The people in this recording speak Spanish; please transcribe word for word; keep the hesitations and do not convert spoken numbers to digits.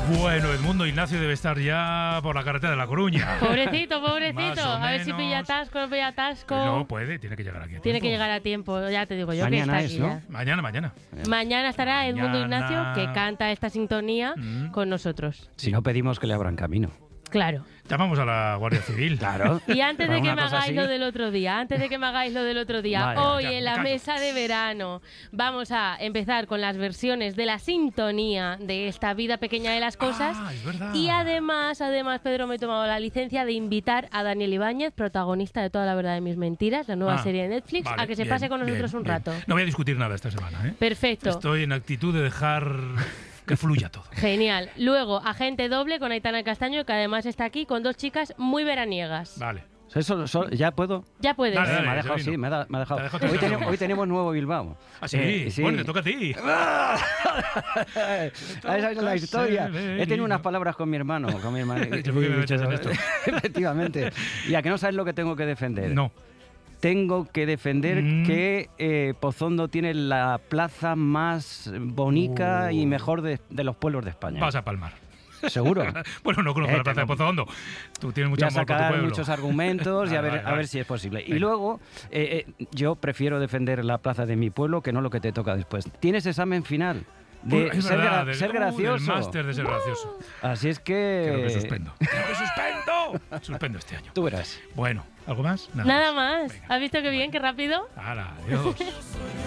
Bueno, Edmundo Ignacio debe estar ya por la carretera de La Coruña. Pobrecito, pobrecito. A ver si menos. pilla atasco, no pilla atasco. No puede, tiene que llegar aquí a Tiene que tiempo. llegar a tiempo, ya te digo yo Mañana que es, está aquí ¿no? ya. Mañana, mañana. Mañana estará Edmundo Mañana. Ignacio, que canta esta sintonía Mm. con nosotros. Si no pedimos que le abran camino. Claro. Llamamos a la Guardia Civil. Claro. Y antes de Para que una me cosa hagáis así. lo del otro día, antes de que me hagáis lo del otro día, Vale, hoy ya, en la callo. mesa de verano vamos a empezar con las versiones de la sintonía de esta vida pequeña de las cosas. Ah, es verdad. Y además, además, Pedro, me he tomado la licencia de invitar a Daniel Ibáñez, protagonista de Toda la verdad de mis mentiras, la nueva Ah, serie de Netflix, vale, a que se bien, pase con nosotros bien, un bien. rato. No voy a discutir nada esta semana, ¿eh? Perfecto. Estoy en actitud de dejar que fluya todo. Genial. Luego, Agente Doble con Aitana Castaño, que además está aquí con dos chicas muy veraniegas. Vale. Eso, eso- ¿Ya puedo? Ya puedes. Dale, Eh, dale. me ha dejado, Sabino. sí, me ha, da- me ha dejado. Te ha dejado Hoy, tus tenemos, dedos. hoy tenemos nuevo Bilbao. Ah, sí. Eh, sí. Bueno, te toca a ti. Esa es la historia. ser He tenido unas palabras con mi hermano. Con mi hermano. ¿Por qué me metes en esto? Efectivamente. Y a que no sabes lo que tengo que defender. No. Tengo que defender Mm. que eh, Pozondo tiene la plaza más bonita Uh. y mejor de, de los pueblos de España. Vas a palmar. ¿Seguro? Bueno, no conozco Eh, la plaza de tengo- Pozo Hondo. Tú tienes mucho Voy a amor por tu sacar pueblo. muchos argumentos y a Vale, ver, vale, a vale. ver si es posible. Y Venga. luego, eh, eh, yo prefiero defender la plaza de mi pueblo que no lo que te toca después. Tienes examen final de Es ser, verdad, gra- del- ser uh, gracioso. del máster de ser gracioso. Así es Creo que que... suspendo. Creo que suspendo. Suspendo este año. Tú verás. Bueno, ¿algo más? Nada más. Venga. ¿Has visto qué bien, qué rápido? Hala, adiós.